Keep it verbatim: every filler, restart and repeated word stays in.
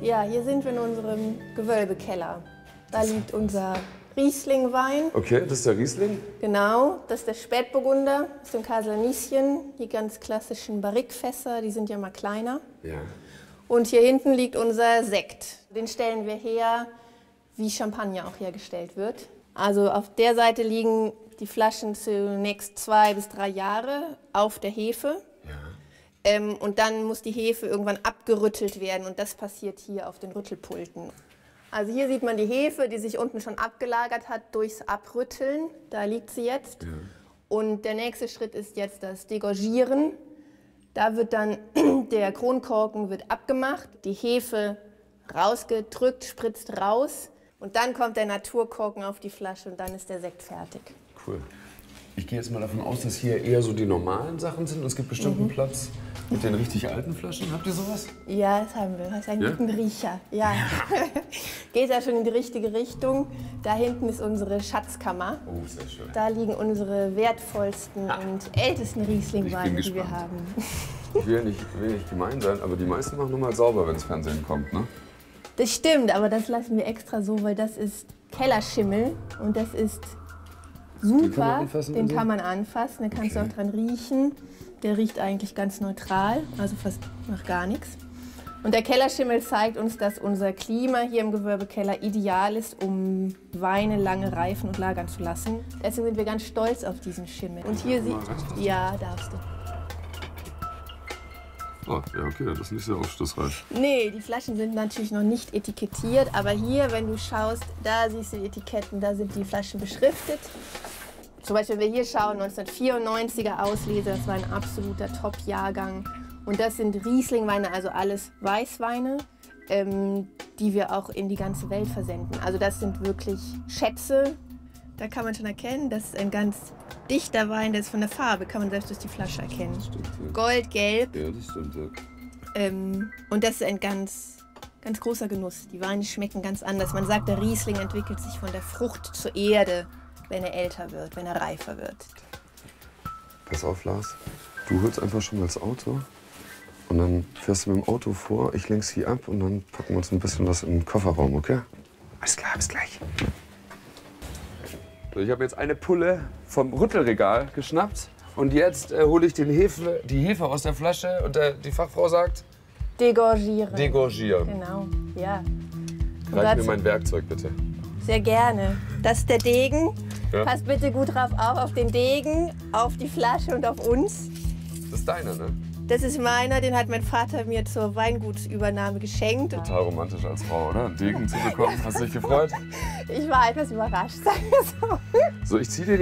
Ja, hier sind wir in unserem Gewölbekeller. Da liegt unser Rieslingwein. Okay, das ist der Riesling? Genau, das ist der Spätburgunder aus dem Casanicien. Die ganz klassischen Barrique-Fässer, die sind ja mal kleiner. Ja. Und hier hinten liegt unser Sekt. Den stellen wir her, wie Champagner auch hergestellt wird. Also auf der Seite liegen die Flaschen zunächst zwei bis drei Jahre auf der Hefe. Ja. Ähm, und dann muss die Hefe irgendwann abgerüttelt werden und das passiert hier auf den Rüttelpulten. Also hier sieht man die Hefe, die sich unten schon abgelagert hat durchs Abrütteln. Da liegt sie jetzt. Ja. Und der nächste Schritt ist jetzt das Degorgieren. Da wird dann der Kronkorken wird abgemacht, die Hefe rausgedrückt, spritzt raus und dann kommt der Naturkorken auf die Flasche und dann ist der Sekt fertig. Cool. Ich gehe jetzt mal davon aus, dass hier eher so die normalen Sachen sind und es gibt bestimmt einen Platz mit den richtig alten Flaschen. Habt ihr sowas? Ja, das haben wir. Das ist ein Ja? guter Riecher. Ja. Geht ja schon in die richtige Richtung. Da hinten ist unsere Schatzkammer. Oh, sehr schön. Da liegen unsere wertvollsten und ältesten Rieslingweine, die wir gespannt. haben. Ich will nicht, will nicht gemein sein, aber die meisten machen nur mal sauber, wenn das Fernsehen kommt, ne? Das stimmt, aber das lassen wir extra so, weil das ist Kellerschimmel und das ist super. Den kann man anfassen Den und so? kann man anfassen, da kannst Okay. du auch dran riechen. Der riecht eigentlich ganz neutral, also fast nach gar nichts. Und der Kellerschimmel zeigt uns, dass unser Klima hier im Gewölbekeller ideal ist, um Weine lange reifen und lagern zu lassen. Deswegen sind wir ganz stolz auf diesen Schimmel. Und hier sieht, ja, darfst du. Oh, ja, okay, das ist nicht sehr aufschlussreich. Nee, die Flaschen sind natürlich noch nicht etikettiert, aber hier, wenn du schaust, da siehst du die Etiketten, da sind die Flaschen beschriftet. Zum Beispiel, wenn wir hier schauen, neunzehnhundertvierundneunziger Auslese, das war ein absoluter Top-Jahrgang. Und das sind Rieslingweine, also alles Weißweine, ähm, die wir auch in die ganze Welt versenden. Also das sind wirklich Schätze. Da kann man schon erkennen, das ist ein ganz dichter Wein, der ist von der Farbe, kann man selbst durch die Flasche erkennen. Stimmt, ja. Goldgelb. Ja, das stimmt, ja. Ähm, und das ist ein ganz, ganz großer Genuss. Die Weine schmecken ganz anders. Man sagt, der Riesling entwickelt sich von der Frucht zur Erde, wenn er älter wird, wenn er reifer wird. Pass auf, Lars. Du holst einfach schon mal das Auto und dann fährst du mit dem Auto vor, ich lenk's hier ab und dann packen wir uns ein bisschen was in den Kofferraum, okay? Alles klar, bis gleich. So, ich habe jetzt eine Pulle vom Rüttelregal geschnappt und jetzt äh, hole ich den Hefe, die Hefe aus der Flasche und der, die Fachfrau sagt, Degorgieren. degorgieren. Genau, ja. Und Reich mir dazu- mein Werkzeug bitte. Sehr gerne. Das ist der Degen. Ja. Passt bitte gut drauf auf, auf den Degen, auf die Flasche und auf uns. Das ist deiner, ne? Das ist meiner, den hat mein Vater mir zur Weingutsübernahme geschenkt. Total romantisch als Frau, oder? Einen Degen zu bekommen. Hast du dich gefreut? Ich war etwas überrascht, sagen wir so. So, ich zieh dir